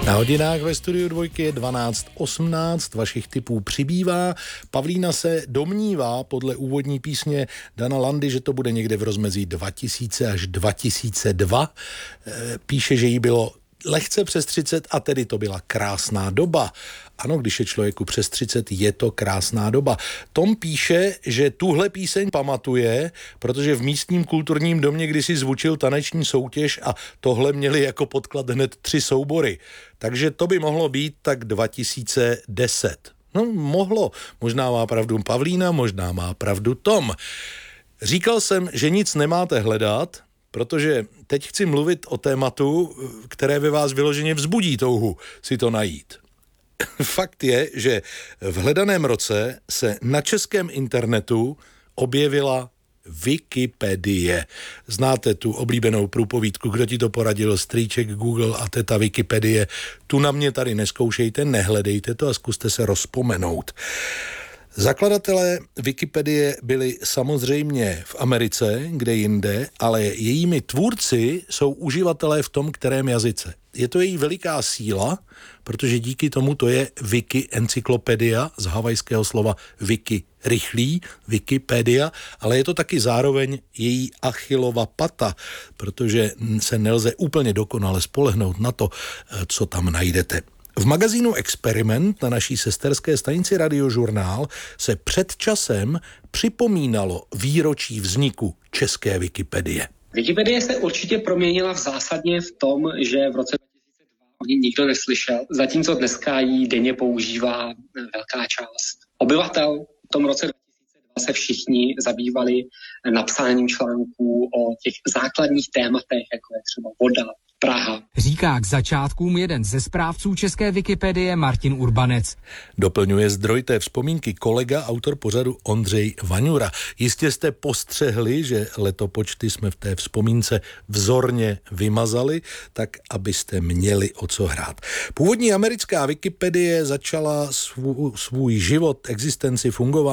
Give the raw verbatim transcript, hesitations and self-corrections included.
Na hodinách ve studiu Dvojky je dvanáct osmnáct, vašich tipů přibývá. Pavlína se domnívá podle úvodní písně Dana Landy, že to bude někde v rozmezí dva tisíce až dva tisíce dva. Píše, že jí bylo lehce přes třicet a tedy to byla krásná doba. Ano, když je člověku přes třicet, je to krásná doba. Tom píše, že tuhle píseň pamatuje, protože v místním kulturním domě kdysi zvučil taneční soutěž a tohle měli jako podklad hned tři soubory. Takže to by mohlo být tak dva tisíce deset. No, mohlo. Možná má pravdu Pavlína, možná má pravdu Tom. Říkal jsem, že nic nemáte hledat, protože teď chci mluvit o tématu, které ve vás vyloženě vzbudí touhu si to najít. Fakt je, že v hledaném roce se na českém internetu objevila Wikipedie. Znáte tu oblíbenou průpovídku, kdo ti to poradil, strýček Google a teta Wikipedie. Tu na mě tady neskoušejte, nehledejte to a zkuste se rozpomenout. Zakladatelé Wikipedie byli samozřejmě v Americe, kde jinde, ale jejími tvůrci jsou uživatelé v tom, kterém jazyce. Je to její veliká síla, protože díky tomu to je Wiki encyklopedia, z havajského slova wiki rychlý, Wikipedia, ale je to taky zároveň její Achillova pata, protože se nelze úplně dokonale spolehnout na to, co tam najdete. V magazínu Experiment na naší sesterské stanici Radiožurnál se před časem připomínalo výročí vzniku české Wikipedie. Wikipedie se určitě proměnila v zásadně v tom, že v roce dva tisíce dva o ní nikdo neslyšel, zatímco dneska ji denně používá velká část obyvatel. V tom roce dva tisíce dva se všichni zabývali napsáním článků o těch základních tématech, jako je třeba voda, Praha. Říká k začátkům jeden ze správců české Wikipedie Martin Urbanec. Doplňuje zdroj té vzpomínky kolega, autor pořadu Ondřej Vaňura. Jistě jste postřehli, že letopočty jsme v té vzpomínce vzorně vymazali, tak abyste měli o co hrát. Původní americká Wikipedie začala svů, svůj život, existenci, fungování